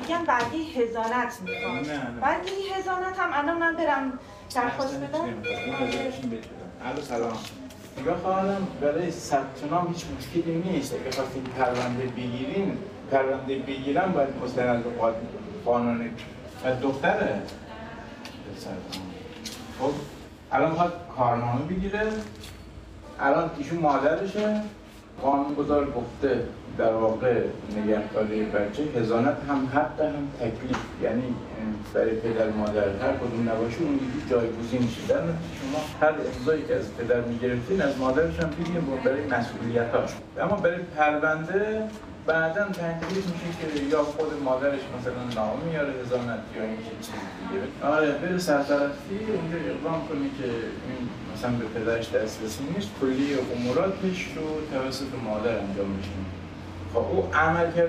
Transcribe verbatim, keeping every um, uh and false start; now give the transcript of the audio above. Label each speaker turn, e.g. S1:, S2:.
S1: میگن برگه هزانت میخوان. برگه هزانت هم الان من برم درخواست بدم.
S2: الو سلام. نگاه خواهرم برای ثبت نام هیچ مشکلی نیست. اگه خواستین پرونده بگیرین، پرونده بگیرن باید مستند قانونی از دختره. خب الان میخواد کارنامه بگیره. الان ایشون مادرشه. قانونگذار گفته در واقع نگهداری بچه هزانت هم حق هم تکلیف، یعنی برای پدر مادر هر کدوم نباشه اون یکی جایگزین میشه. در نتیجه شما هر امضایی که از پدر میگرفتین از مادرش هم بگیرین برای مسئولیتاش. اما برای پرونده بعداً تکلیف میشه که یا خود مادرش مثلا نامه میاره هزانت یا این چیز دیگه. آره بره سرطرفی اونجا اقدام کنی که این مثلا به پدرش دسترسی نیست، کلی اموراتش رو توسط مادر انجام میشه. خب او عمل